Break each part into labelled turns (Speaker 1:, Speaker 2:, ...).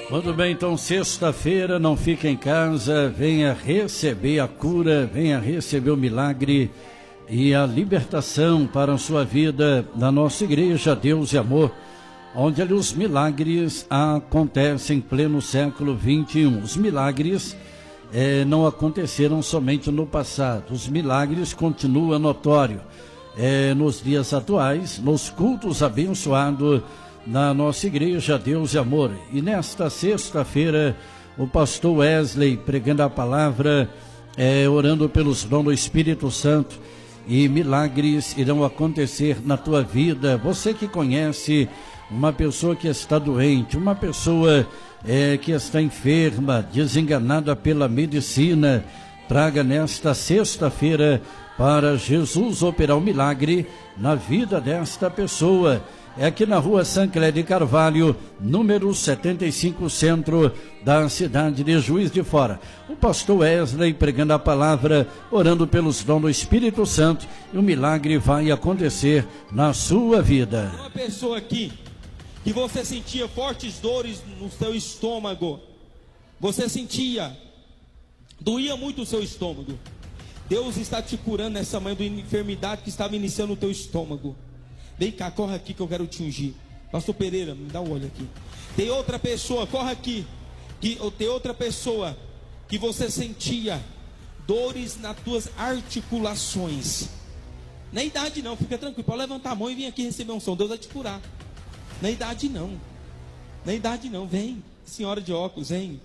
Speaker 1: Muito bem, então sexta-feira, não fique em casa, venha receber a cura, venha receber o milagre e a libertação para a sua vida na nossa igreja Deus e Amor, onde ali os milagres acontecem em pleno século XXI. Os milagres não aconteceram somente no passado, os milagres continuam notórios nos dias atuais, nos cultos abençoados na nossa igreja Deus e Amor. E nesta sexta-feira, o pastor Wesley pregando a palavra, orando pelos dons do Espírito Santo, e milagres irão acontecer na tua vida. Você que conhece uma pessoa que está doente, uma pessoa que está enferma, desenganada pela medicina, traga nesta sexta-feira para Jesus operar um milagre na vida desta pessoa. É aqui na rua Sancler de Carvalho, número 75, centro da cidade de Juiz de Fora. O pastor Wesley pregando a palavra, orando pelos dons do Espírito Santo, e o milagre vai acontecer na sua vida.
Speaker 2: Uma pessoa aqui que você sentia fortes dores no seu estômago, você sentia, doía muito o seu estômago. Deus está te curando nessa manhã de enfermidade que estava iniciando o teu estômago. Vem cá, corre aqui que eu quero te ungir. Pastor Pereira, me dá um olho aqui. Tem outra pessoa, corre aqui. Tem outra pessoa que você sentia dores nas tuas articulações. Na idade não, fica tranquilo. Pode levantar a mão e vir aqui receber um som. Deus vai te curar. Na idade não. Na idade não, vem. Senhora de óculos, vem.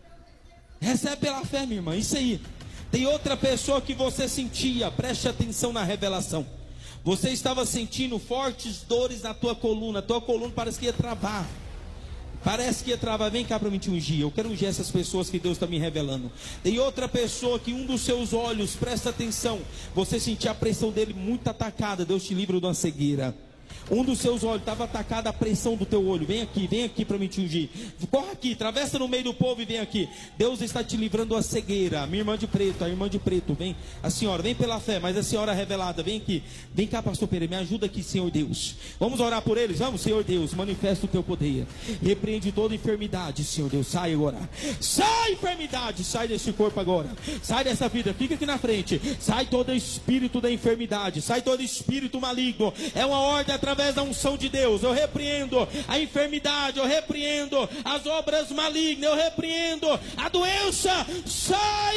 Speaker 2: Recebe pela fé, minha irmã, isso aí. Tem outra pessoa que você sentia, preste atenção na revelação. Você estava sentindo fortes dores na tua coluna parece que ia travar. Parece que ia travar. Vem cá para me te ungir. Eu quero ungir essas pessoas que Deus está me revelando. Tem outra pessoa que um dos seus olhos, presta atenção, você sentia a pressão dele muito atacada. Deus te livra de uma cegueira. Um dos seus olhos estava atacada a pressão do teu olho. Vem aqui para me te ungir. Corre aqui, atravessa no meio do povo e vem aqui. Deus está te livrando da cegueira. Minha irmã de preto, a irmã de preto, vem. A senhora, vem pela fé, mas a senhora revelada, vem aqui. Vem cá, pastor Pereira, me ajuda aqui, Senhor Deus. Vamos orar por eles? Vamos, Senhor Deus, manifesta o teu poder. Repreende toda enfermidade, Senhor Deus. Sai agora. Sai, enfermidade, sai desse corpo agora. Sai dessa vida, fica aqui na frente. Sai todo espírito da enfermidade. Sai todo espírito maligno. É uma ordem através da unção de Deus. Eu repreendo a enfermidade, eu repreendo as obras malignas, eu repreendo a doença. Sai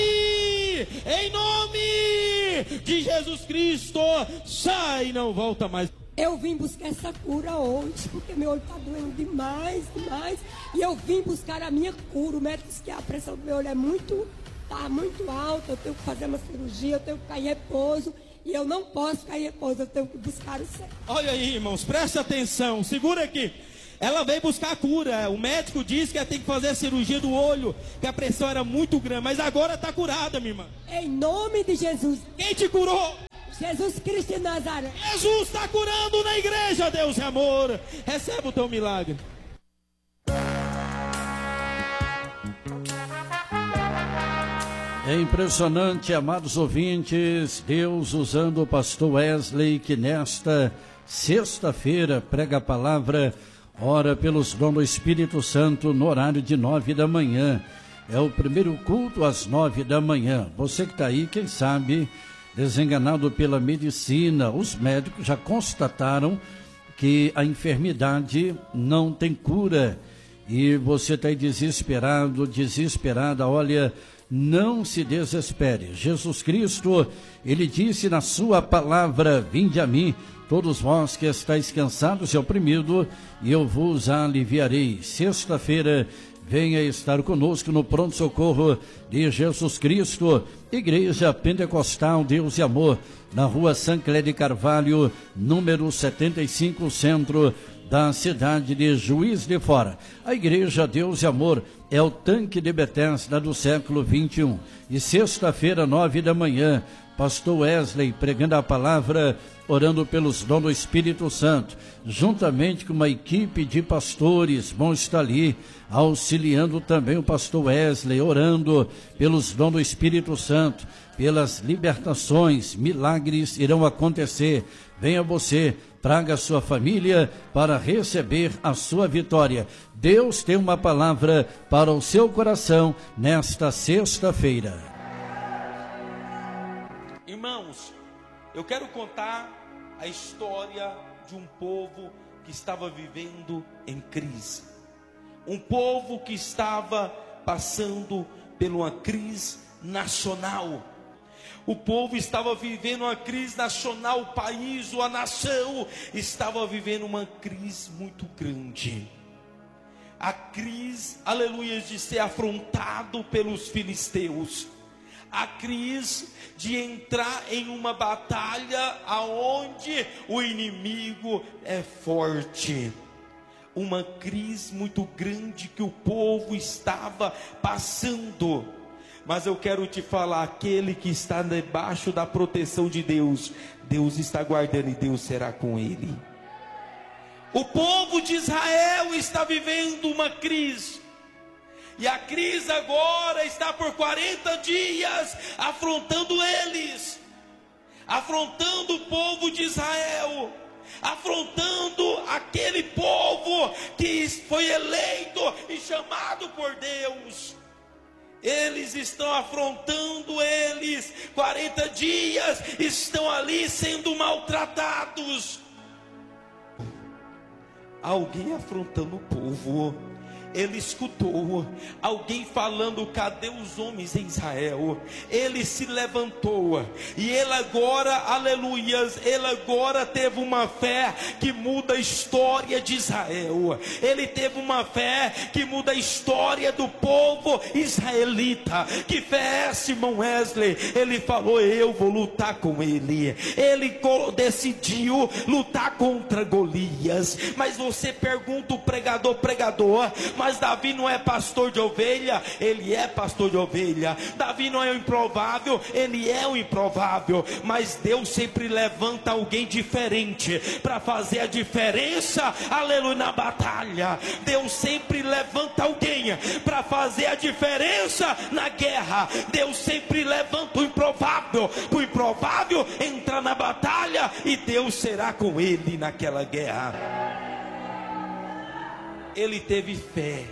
Speaker 2: em nome de Jesus Cristo. Sai, não volta mais.
Speaker 3: Eu vim buscar essa cura hoje, porque meu olho está doendo demais. E eu vim buscar a minha cura. O médico disse que a pressão do meu olho está muito alta. Eu tenho que fazer uma cirurgia, eu tenho que ficar em repouso. E eu não posso ficar em repouso, eu tenho que buscar o céu.
Speaker 2: Olha aí, irmãos, presta atenção, segura aqui. Ela veio buscar a cura. O médico disse que ela tem que fazer a cirurgia do olho, que a pressão era muito grande, mas agora está curada, minha irmã.
Speaker 3: Em nome de Jesus.
Speaker 2: Quem te curou?
Speaker 3: Jesus Cristo de Nazaré.
Speaker 2: Jesus está curando na igreja, Deus é amor. Recebe o teu milagre.
Speaker 1: É impressionante, amados ouvintes, Deus usando o pastor Wesley, que nesta sexta-feira prega a palavra, ora pelos dons do Espírito Santo no horário de 9 da manhã. É o primeiro culto às 9 da manhã. Você que está aí, quem sabe, desenganado pela medicina, os médicos já constataram que a enfermidade não tem cura. E você está aí desesperado, desesperada, olha... Não se desespere. Jesus Cristo, Ele disse na sua palavra, vinde a mim, todos vós que estáis cansados e oprimidos, e eu vos aliviarei. Sexta-feira, venha estar conosco no pronto-socorro de Jesus Cristo, Igreja Pentecostal Deus e Amor, na rua Sancler de Carvalho, número 75, centro da cidade de Juiz de Fora. A Igreja Deus e Amor é o tanque de Betesda do século XXI. E sexta-feira, 9 da manhã, pastor Wesley pregando a palavra, orando pelos dons do Espírito Santo, juntamente com uma equipe de pastores, vão estar ali, auxiliando também o pastor Wesley, orando pelos dons do Espírito Santo, pelas libertações, milagres irão acontecer. Venha você traga a sua família para receber a sua vitória. Deus tem uma palavra para o seu coração nesta sexta-feira.
Speaker 2: Irmãos, eu quero contar a história de um povo que estava vivendo em crise. Um povo que estava passando por uma crise nacional. O povo estava vivendo uma crise nacional, o país, a nação estava vivendo uma crise muito grande. A crise, aleluia, de ser afrontado pelos filisteus. A crise de entrar em uma batalha aonde o inimigo é forte. Uma crise muito grande que o povo estava passando. Mas eu quero te falar, aquele que está debaixo da proteção de Deus, Deus está guardando e Deus será com ele. O povo de Israel está vivendo uma crise. E a crise agora está por 40 dias afrontando eles. Afrontando o povo de Israel. Afrontando aquele povo que foi eleito e chamado por Deus. Eles estão afrontando eles, 40 dias, estão ali sendo maltratados. Alguém afrontando o povo. Ele escutou alguém falando: cadê os homens em Israel? Ele se levantou e ele agora, aleluias, ele agora teve uma fé que muda a história de Israel. Ele teve uma fé que muda a história do povo israelita. Que fé é essa, irmão Wesley? Ele falou: eu vou lutar com ele. Ele decidiu lutar contra Golias. Mas você pergunta o pregador, mas Davi não é pastor de ovelha? Ele é pastor de ovelha. Davi não é o improvável? Ele é o improvável. Mas Deus sempre levanta alguém diferente para fazer a diferença, aleluia, na batalha. Deus sempre levanta alguém para fazer a diferença na guerra. Deus sempre levanta o improvável entra na batalha e Deus será com ele naquela guerra. Ele teve fé.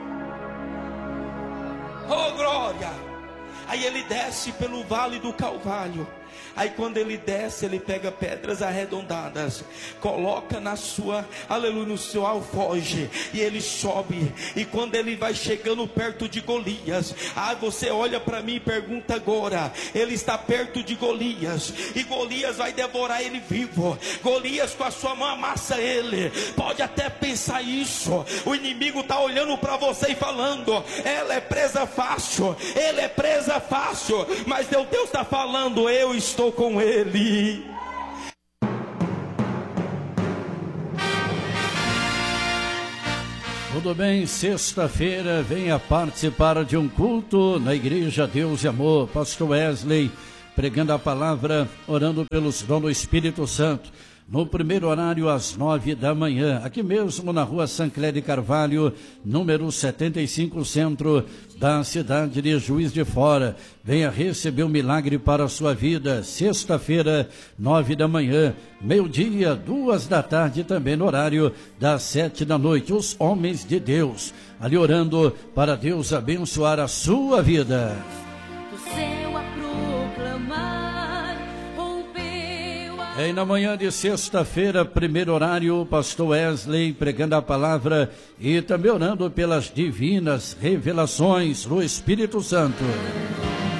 Speaker 2: Oh glória! Aí ele desce pelo vale do Calvário. Aí quando ele desce, ele pega pedras arredondadas, coloca na sua, aleluia, no seu alforje, e ele sobe. E quando ele vai chegando perto de Golias, você olha para mim e pergunta agora, ele está perto de Golias, e Golias vai devorar ele vivo. Golias com a sua mão amassa ele. Pode até pensar isso. O inimigo está olhando para você e falando: ela é presa fácil, ele é presa fácil. Mas Deus está falando: eu estou com ele.
Speaker 1: Tudo bem, sexta-feira venha participar de um culto na Igreja Deus e Amor. Pastor Wesley pregando a palavra, orando pelos dons do Espírito Santo. No primeiro horário, às 9 da manhã, aqui mesmo na rua Sancler de Carvalho, número 75, centro da cidade de Juiz de Fora. Venha receber um milagre para a sua vida. Sexta-feira, 9 da manhã, meio-dia, 2 da tarde, também no horário das 7 da noite. Os homens de Deus, ali orando para Deus abençoar a sua vida. E na manhã de sexta-feira, primeiro horário, pastor Wesley pregando a palavra e também orando pelas divinas revelações do Espírito Santo.